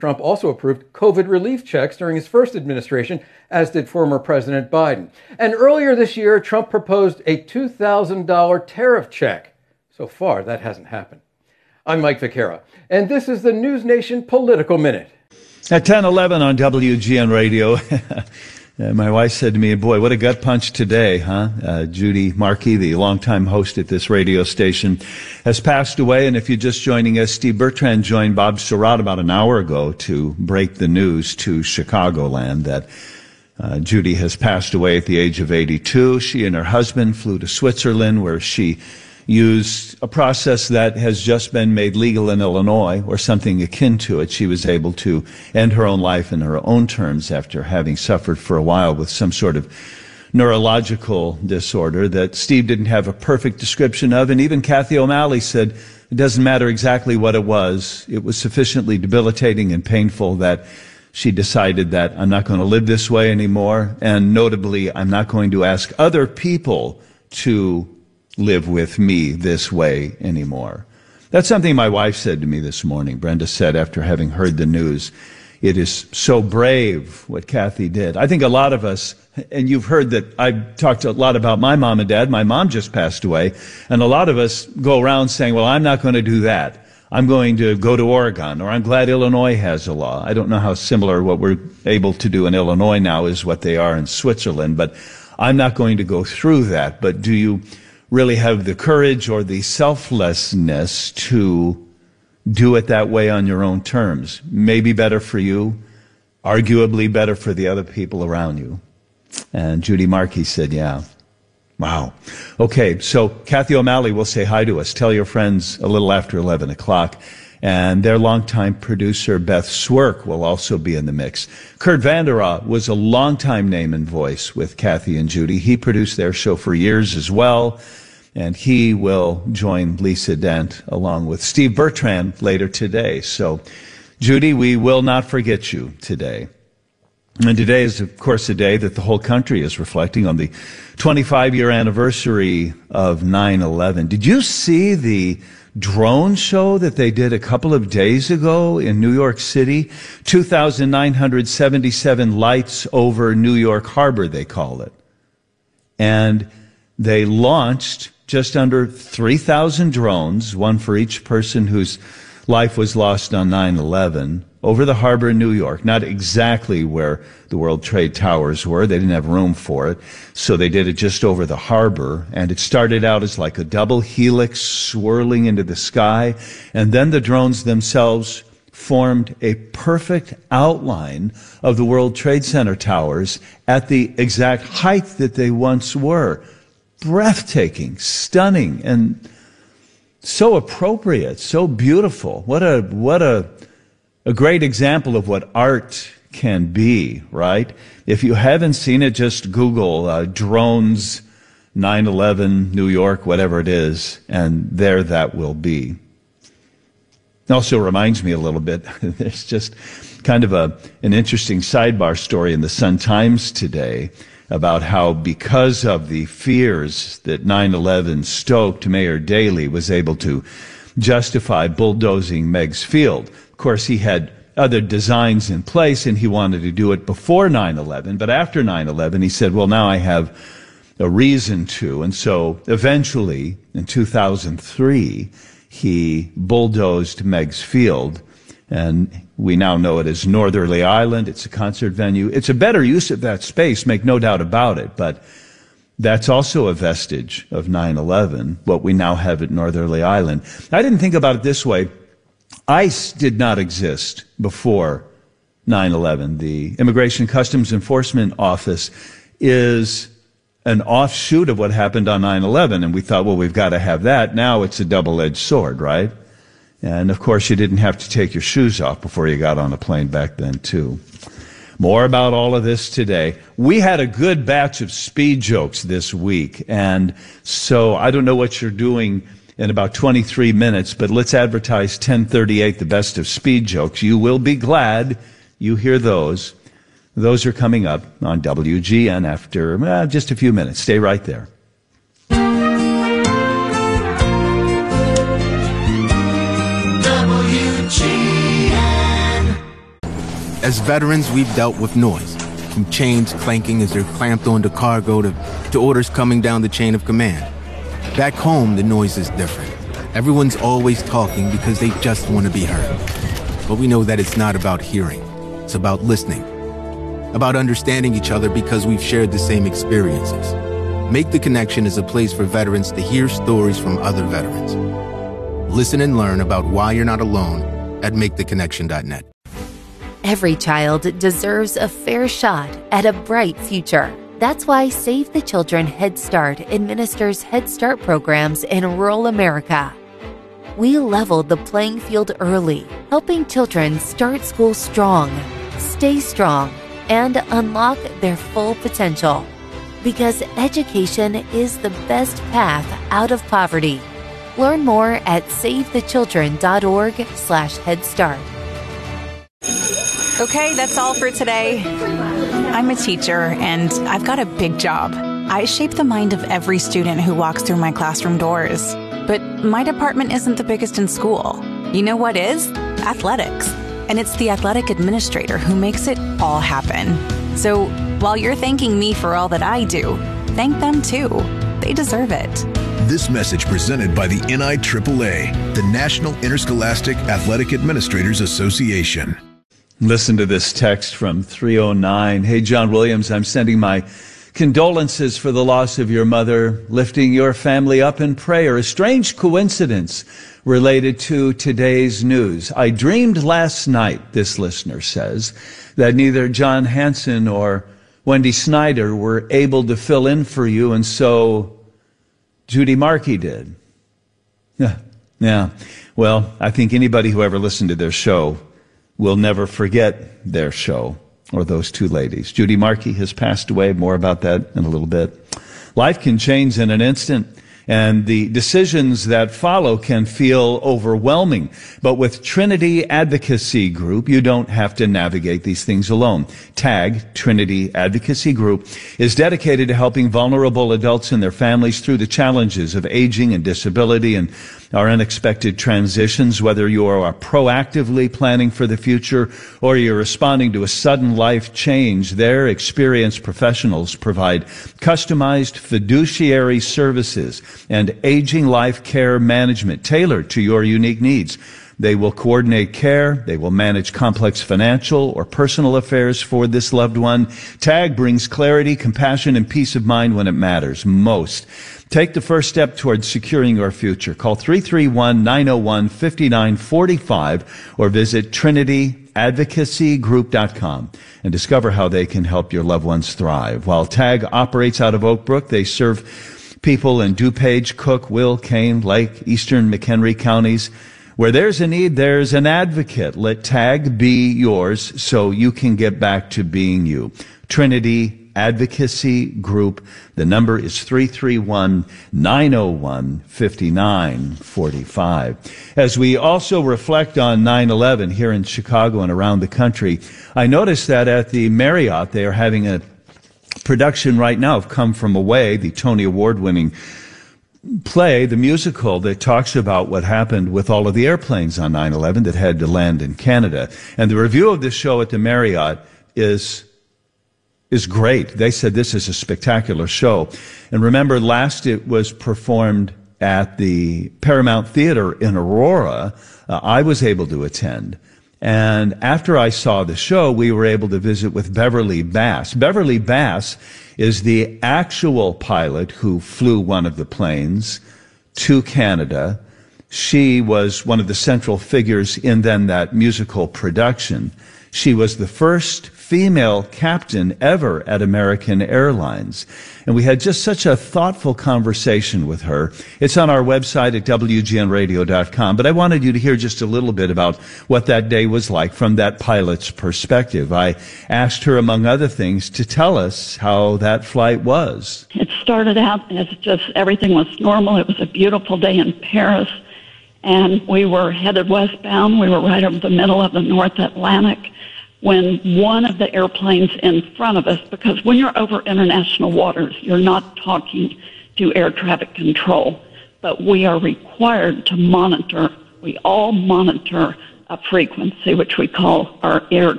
Trump also approved COVID relief checks during his first administration, as did former President Biden. And earlier this year, Trump proposed a $2,000 tariff check. So far, that hasn't happened. I'm Mike Vaquera, and this is the News Nation Political Minute. At 10:11 on WGN Radio, my wife said to me, boy, what a gut punch today, huh? Judy Markey, the longtime host at this radio station, has passed away. And if you're just joining us, Steve Bertrand joined Bob Surratt about an hour ago to break the news to Chicagoland that Judy has passed away at the age of 82. She and her husband flew to Switzerland, where she used a process that has just been made legal in Illinois, or something akin to it. She was able to end her own life in her own terms after having suffered for a while with some sort of neurological disorder that Steve didn't have a perfect description of. And even Kathy O'Malley said it doesn't matter exactly what it was. It was sufficiently debilitating and painful that she decided that I'm not going to live this way anymore. And notably, I'm not going to ask other people to live with me this way anymore. That's something my wife said to me this morning. Brenda said after having heard the news, it is so brave what Kathy did. I think a lot of us, and you've heard that I've talked a lot about my mom and dad. My mom just passed away, and a lot of us go around saying, well, I'm not going to do that. I'm going to go to Oregon, or I'm glad Illinois has a law. I don't know how similar what we're able to do in Illinois now is what they are in Switzerland, but I'm not going to go through that. But do you really have the courage or the selflessness to do it that way on your own terms? Maybe better for you, arguably better for the other people around you. And Judy Markey said, yeah. Wow. Okay, so Kathy O'Malley will say hi to us. Tell your friends a little after 11 o'clock. And their longtime producer, Beth Swerk, will also be in the mix. Kurt Vanderhaeghe was a longtime name and voice with Kathy and Judy. He produced their show for years as well. And he will join Lisa Dent along with Steve Bertrand later today. So, Judy, we will not forget you today. And today is, of course, a day that the whole country is reflecting on the 25-year anniversary of 9/11. Did you see the drone show that they did a couple of days ago in New York City? 2,977 lights over New York Harbor, they call it. And they launched just under 3,000 drones, one for each person whose life was lost on 9/11, over the harbor in New York. Not exactly where the World Trade Towers were. They didn't have room for it. So they did it just over the harbor. And it started out as like a double helix swirling into the sky. And then the drones themselves formed a perfect outline of the World Trade Center towers at the exact height that they once were. Breathtaking, stunning, and so appropriate, so beautiful. What a great example of what art can be, right? If you haven't seen it, just Google drones 9/11 New York, whatever it is, and there that will be. It also reminds me a little bit, there's just kind of an interesting sidebar story in the Sun-Times today about how, because of the fears that 9/11 stoked, Mayor Daley was able to justify bulldozing Meigs Field. Of course, he had other designs in place, and he wanted to do it before 9/11. But after 9/11, he said, well, now I have a reason to. And so eventually, in 2003, he bulldozed Meigs Field. And we now know it as Northerly Island. It's a concert venue. It's a better use of that space, make no doubt about it. But that's also a vestige of 9/11, what we now have at Northerly Island. I didn't think about it this way. ICE did not exist before 9/11. The Immigration Customs Enforcement Office is an offshoot of what happened on 9/11. And we thought, well, we've got to have that. Now it's a double-edged sword, right? And, of course, you didn't have to take your shoes off before you got on a plane back then, too. More about all of this today. We had a good batch of speed jokes this week, and so I don't know what you're doing in about 23 minutes, but let's advertise 10:38, the best of speed jokes. You will be glad you hear those. Those are coming up on WGN after just a few minutes. Stay right there. As veterans, we've dealt with noise, from chains clanking as they're clamped onto cargo to orders coming down the chain of command. Back home, the noise is different. Everyone's always talking because they just want to be heard. But we know that it's not about hearing. It's about listening. About understanding each other because we've shared the same experiences. Make the Connection is a place for veterans to hear stories from other veterans. Listen and learn about why you're not alone at maketheconnection.net. Every child deserves a fair shot at a bright future. That's why Save the Children Head Start administers Head Start programs in rural America. We leveled the playing field early, helping children start school strong, stay strong, and unlock their full potential. Because education is the best path out of poverty. Learn more at savethechildren.org/Head Start. Okay, that's all for today. I'm a teacher, and I've got a big job. I shape the mind of every student who walks through my classroom doors. But my department isn't the biggest in school. You know what is? Athletics. And it's the athletic administrator who makes it all happen. So while you're thanking me for all that I do, thank them too. They deserve it. This message presented by the NIAAA, the National Interscholastic Athletic Administrators Association. Listen to this text from 309. Hey, John Williams, I'm sending my condolences for the loss of your mother, lifting your family up in prayer. A strange coincidence related to today's news. I dreamed last night, this listener says, that neither John Hanson or Wendy Snyder were able to fill in for you, and so Judy Markey did. Yeah. Well, I think anybody who ever listened to their show will never forget their show, or those two ladies. Judy Markey has passed away. More about that in a little bit. Life can change in an instant, and the decisions that follow can feel overwhelming. But with Trinity Advocacy Group, you don't have to navigate these things alone. TAG, Trinity Advocacy Group, is dedicated to helping vulnerable adults and their families through the challenges of aging and disability and our unexpected transitions. Whether you are proactively planning for the future or you're responding to a sudden life change, their experienced professionals provide customized fiduciary services and aging life care management tailored to your unique needs. They will coordinate care. They will manage complex financial or personal affairs for this loved one. TAG brings clarity, compassion, and peace of mind when it matters most. Take the first step towards securing your future. Call 331-901-5945 or visit trinityadvocacygroup.com and discover how they can help your loved ones thrive. While TAG operates out of Oak Brook, they serve people in DuPage, Cook, Will, Kane, Lake, Eastern McHenry counties. Where there's a need, there's an advocate. Let TAG be yours so you can get back to being you. Trinity Advocacy Group. The number is 331-901-5945. As we also reflect on 9/11 here in Chicago and around the country, I noticed that at the Marriott, they are having a production right now of Come From Away, the Tony Award-winning play, the musical that talks about what happened with all of the airplanes on 9/11 that had to land in Canada. And the review of this show at the Marriott is great. They said this is a spectacular show. And remember, last it was performed at the Paramount Theater in Aurora. I was able to attend. And after I saw the show, we were able to visit with Beverly Bass. Beverly Bass is the actual pilot who flew one of the planes to Canada. She was one of the central figures in then that musical production. She was the first female captain ever at American Airlines. And we had just such a thoughtful conversation with her. It's on our website at WGNradio.com. But I wanted you to hear just a little bit about what that day was like from that pilot's perspective. I asked her, among other things, to tell us how that flight was. It started out as just everything was normal. It was a beautiful day in Paris. And we were headed westbound. We were right over the middle of the North Atlantic when one of the airplanes in front of us, because when you're over international waters, you're not talking to air traffic control, but we are required to monitor. We all monitor a frequency, which we call our air